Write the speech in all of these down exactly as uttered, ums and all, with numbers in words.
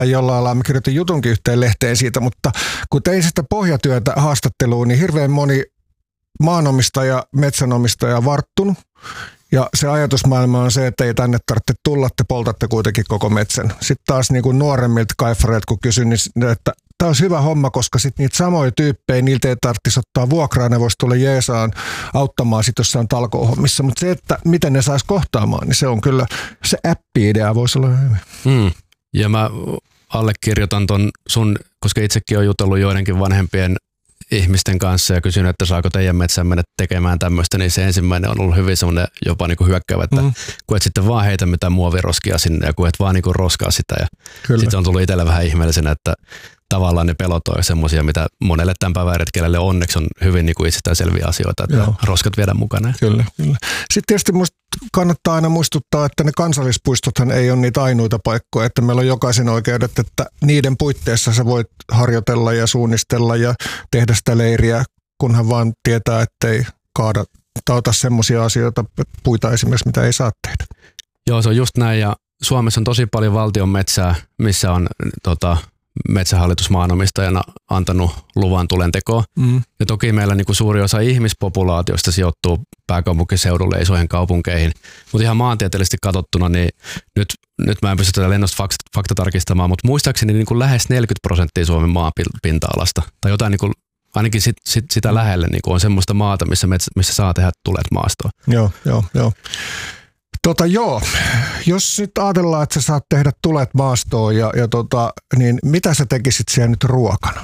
jollain lailla, mä kirjoitin jutunkin yhteen lehteen siitä, mutta kun tein sitä pohjatyötä haastatteluun, niin hirveän moni maanomistaja, metsänomistaja varttunut. Ja se ajatusmaailma on se, että ei tänne tarvitse tulla, te poltatte kuitenkin koko metsän. Sitten taas niin kuin nuoremmilta kaifareilta, kun kysyn, niin että tämä olisi hyvä homma, koska sitten niitä samoja tyyppejä, niiltä ei tarvitsisi ottaa vuokraa, ne voisi tulla jeesaan auttamaan sitten jossain talkoohommissa. Mutta se, että miten ne saisi kohtaamaan, niin se on kyllä, se appi-idea voisi olla hyvä. Mm. Ja mä allekirjoitan ton sun, koska itsekin olen jutellut joidenkin vanhempien ihmisten kanssa ja kysynyt, että saako teidän metsään mennä tekemään tämmöistä, niin se ensimmäinen on ollut hyvin semmoinen jopa niinku hyökkäävä, että mm. kun et sitten vaan heitä mitään muoviroskia sinne ja kun et vaan niinku roskaa sitä. Ja sitten on tullut itselle vähän ihmeellisenä, että tavallaan ne pelot on semmoisia, mitä monelle tämän päivän retkelälle onneksi on hyvin niinku itsestäänselviä asioita, että Joo. roskat viedään mukana. Kyllä, kyllä. Sitten tietysti musta kannattaa aina muistuttaa, että ne kansallispuistothan ei ole niitä ainoita paikkoja, että meillä on jokaisen oikeudet, että niiden puitteissa sä voit harjoitella ja suunnistella ja tehdä sitä leiriä, kunhan vaan tietää, ettei kaada tai ota semmoisia asioita, puita esimerkiksi, mitä ei saa tehdä. Joo, se on just näin ja Suomessa on tosi paljon valtion metsää, missä on tota, metsähallitus maanomistajana antanut luvan tulentekoon. Mm. Ja toki meillä niin kuin suuri osa ihmispopulaatiosta sijoittuu pääkaupunkiseudulle isoihin kaupunkeihin. Mutta ihan maantieteellisesti katsottuna, niin nyt, nyt mä en pysty tätä lennosta fakta, fakta tarkistamaan, mutta muistaakseni niin kuin lähes neljäkymmentä prosenttia Suomen maapinta-alasta tai jotain niin kuin, ainakin sit, sit, sitä mm. lähelle niin kuin on semmoista maata, missä, metsä, missä saa tehdä tulet maastoon. Joo, joo, joo. Tota joo, jos nyt ajatellaan, että sä saat tehdä tulet maastoon, ja, ja tota, niin mitä sä tekisit siellä nyt ruokana?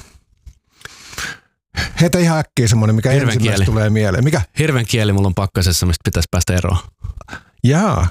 Heitä ihan äkkiä semmoinen, mikä Hirven ensimmäistä kieli. tulee mieleen. Mikä? Hirven kieli mulla on pakkasessa, mistä pitäisi päästä eroon. Jaa.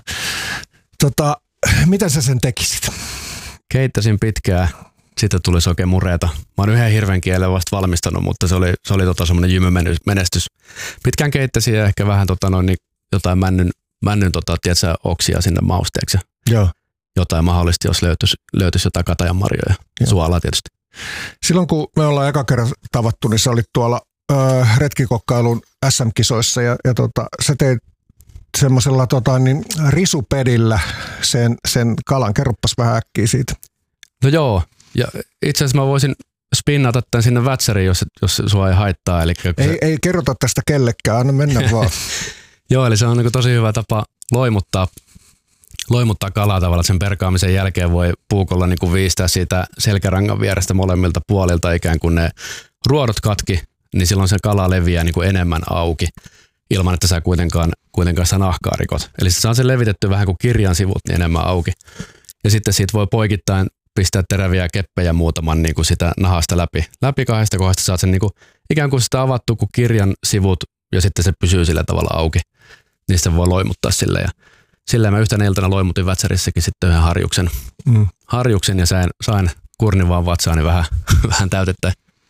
Tota, mitä sä sen tekisit? Keittäisin pitkään, sitten tulisi oikein mureeta. Mä oon yhden hirven kielen vasta valmistanut, mutta se oli, se oli tota semmoinen jymymenestys. Pitkään keittäisin ja ehkä vähän tota noin, niin jotain männyn männyn tota, tiedätkö, oksia sinne mausteeksi. Joo. Jotain mahdollisesti, jos löytyisi, löytyisi jotain katajanmarjoja. Joo. Suolaa tietysti. Silloin kun me ollaan eka kerran tavattu, niin sä olit tuolla ö, retkikokkailun äs äm-kisoissa ja, ja tota, sä teit semmoisella tota, niin, risupedillä sen, sen kalan. Kerroppas vähän äkkiä siitä. No joo, ja itse asiassa mä voisin spinnata tämän sinne vätsäriin, jos, jos sua ei haittaa. Eli ei, se... ei kerrota tästä kellekään, anna mennä vaan. Joo, eli se on niin tosi hyvä tapa loimuttaa, loimuttaa kalaa tavallaan, että sen perkaamisen jälkeen voi puukolla niin viistää siitä selkärangan vierestä molemmilta puolilta ikään kuin ne ruodot katki, niin silloin se kala leviää niin kuin enemmän auki ilman, että sä kuitenkaan, kuitenkaan sitä nahkaa rikot. Eli se saa sen levitetty vähän kuin kirjan sivut niin enemmän auki. Ja sitten siitä voi poikittain pistää teräviä keppejä muutaman niin kuin sitä nahasta läpi. Läpi kahdesta kohdasta saat sen niin kuin, ikään kuin sitä avattu kuin kirjan sivut ja sitten se pysyy sillä tavalla auki. Niistä voi loimuttaa sille ja sillä mä yhtenä iltana loimutin vätsärissäkin sitten yhden harjuksen, mm. harjuksen ja sain, sain kurnin vaan vatsaani vähän, vähän täytettä.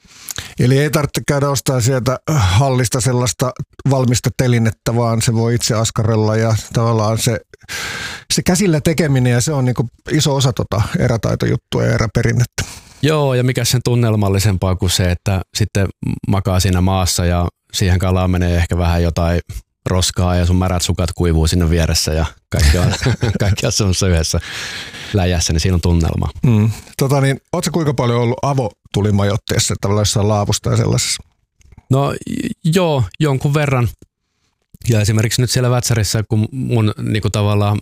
Eli ei tarvitse käydä ostaa sieltä hallista sellaista valmista telinettä, vaan se voi itse askarella ja tavallaan se, se käsillä tekeminen ja se on niin kuin iso osa tota erätaitojuttua ja eräperinnettä. Joo, ja mikä sen tunnelmallisempaa kuin se, että sitten makaa siinä maassa ja siihen kalaan menee ehkä vähän jotain roskaa ja sun märät sukat kuivuu sinne vieressä ja kaikki on, kaikki on semmoisessa yhdessä läjässä, niin siinä on tunnelma. Mm. Tota niin, ootko kuinka paljon ollut avotulimajoitteessa tavallaan jossain laavusta ja sellaisessa? No joo, jonkun verran. Ja esimerkiksi nyt siellä Vätsärissä, kun mun niinku tavallaan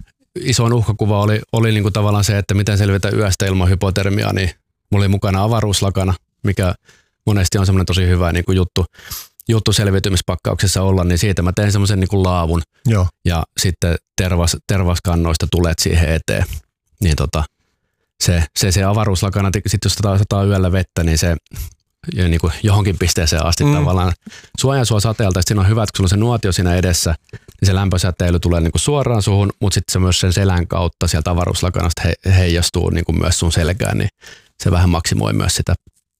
isoin uhkakuva oli, oli niinku tavallaan se, että miten selvitä yöstä ilman hypotermiaa, niin mulla oli mukana avaruuslakana, mikä monesti on semmoinen tosi hyvä niinku juttu. juttu selviytymispakkauksessa olla, niin siitä mä tein semmoisen niin kuin laavun. Joo. Ja sitten tervas, tervaskannoista tulet siihen eteen. Niin tota, se, se, se avaruuslakana, sitten jos sataa yöllä vettä, niin se niin kuin johonkin pisteeseen asti mm. tavallaan suojaa sua sateelta. Sitten siinä on hyvä, että kun sulla on se nuotio siinä edessä, niin se lämpösäteily tulee niin kuin suoraan suhun, mutta sitten se myös sen selän kautta sieltä avaruuslakanasta he, heijastuu niin kuin myös sun selkään, niin se vähän maksimoi myös sitä.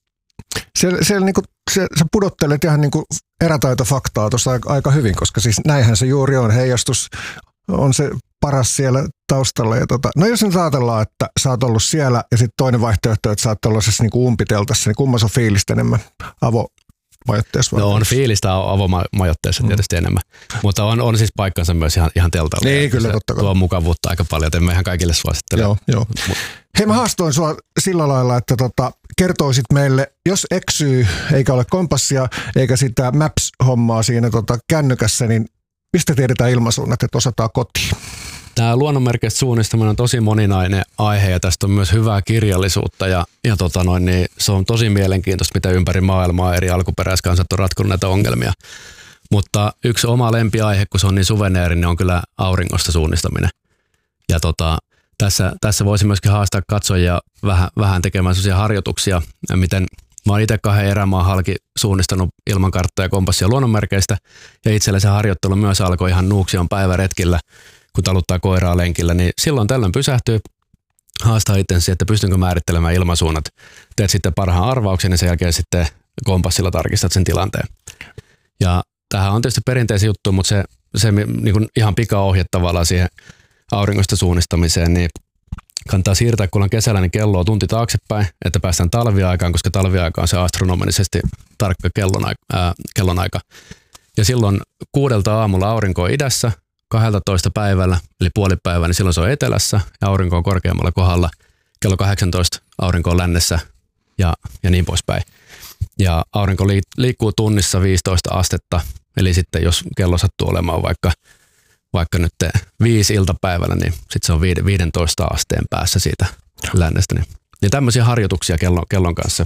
Siellä, siellä niin kuin, se, sä pudottelet ihan niin kuin erätaitofaktaa tuossa aika, aika hyvin, koska siis näinhän se juuri on. Heijastus on se paras siellä taustalla. Ja tota, no jos nyt ajatellaan, että sä oot ollut siellä ja sitten toinen vaihtoehto, että sä oot tuollaisessa niin kuin umpiteltassa, niin kummas on fiilistä enemmän avomajoitteessa? No on fiilistä avomajoitteessa tietysti mm. enemmän, mutta on, on siis paikkansa myös ihan, ihan teltalla. Niin, kyllä totta kai. Tuo mukavuutta aika paljon, että emme ihan kaikille suosittele. Joo, joo. Hei, mä haastoin sua sillä lailla, että tota, kertoisit meille, jos eksyy eikä ole kompassia eikä sitä Maps-hommaa siinä tota, kännykässä, niin mistä tiedetään ilmansuunnat, että osataan kotiin? Tämä luonnonmerkeistä suunnistaminen on tosi moninainen aihe ja tästä on myös hyvää kirjallisuutta ja, ja tota noin, niin se on tosi mielenkiintoista, mitä ympäri maailmaa eri alkuperäiskansat on ratkonut näitä ongelmia. Mutta yksi oma lempiaihe, kun se on niin suveneeri, niin on kyllä auringosta suunnistaminen. Ja tota, tässä, tässä voisi myöskin haastaa katsojia vähän, vähän tekemään sellaisia harjoituksia, miten mä oon itse kahden erämaan halki suunnistanut ilman karttaa ja kompassia luonnonmerkeistä ja itsellä se harjoittelu myös alkoi ihan Nuuksion päiväretkillä, kun taluttaa koiraa lenkillä, niin silloin tällöin pysähtyy, haastaa itsensä, että pystynkö määrittelemään ilmansuunnat. Teet sitten parhaan arvauksen ja sen jälkeen sitten kompassilla tarkistat sen tilanteen. Ja tämähän on tietysti perinteisiä juttu, mutta se, se niin kuin ihan pikaohje tavallaan siihen auringosta suunnistamiseen, niin kannattaa siirtää, kun on kesällä, niin kelloa tunti taaksepäin, että päästään talviaikaan, koska talviaika on se astronomisesti tarkka kellonaika. Ää, kellonaika. Ja silloin kuudelta aamulla aurinko on idässä, kaksitoista päivällä, eli puolipäivää, niin silloin se on etelässä ja aurinko on korkeammalla kohdalla. Kello kahdeksantoista aurinko on lännessä ja, ja niin poispäin. Ja aurinko liikkuu tunnissa viisitoista astetta, eli sitten jos kello sattuu olemaan vaikka, vaikka nyt viisi iltapäivällä, niin sitten se on viisitoista asteen päässä siitä lännestä. Niin, niin tämmöisiä harjoituksia kellon, kellon kanssa.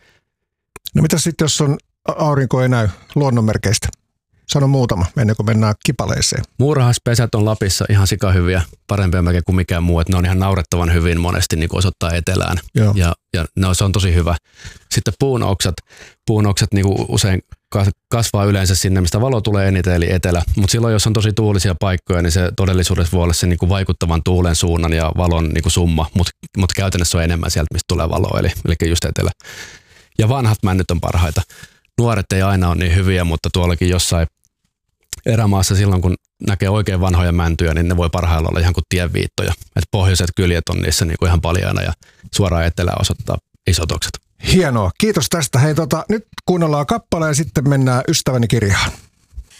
No mitä sitten, jos on aurinko ei näy luonnonmerkeistä? Sano muutama, ennen kuin mennään kipaleeseen. Muurahaispesät on Lapissa ihan sikahyviä, parempia melkein kuin mikään muu. Että ne on ihan naurettavan hyvin monesti niin kuin osoittaa etelään. Ja, ja no, se on tosi hyvä. Sitten puunoksat. Puunoksat niin kuin usein kasvaa yleensä sinne, mistä valo tulee eniten, eli etelä. Mutta silloin, jos on tosi tuulisia paikkoja, niin se todellisuudessa voi olla se niin kuin vaikuttavan tuulen suunnan ja valon niin kuin summa. Mutta mut käytännössä on enemmän sieltä, mistä tulee valoa, eli, eli just etelä. Ja vanhat männyt on parhaita. Nuoret ei aina ole niin hyviä, mutta tuollakin jossain erämaassa silloin, kun näkee oikein vanhoja mäntyjä, niin ne voi parhailla olla ihan kuin tienviittoja. Että pohjoiset kyljet on niissä niin kuin ihan paljaana ja suoraan etelään osoittaa isotokset. Hienoa. Kiitos tästä. Hei, tota, nyt kuunnellaan kappale ja sitten mennään Ystäväni kirjaan.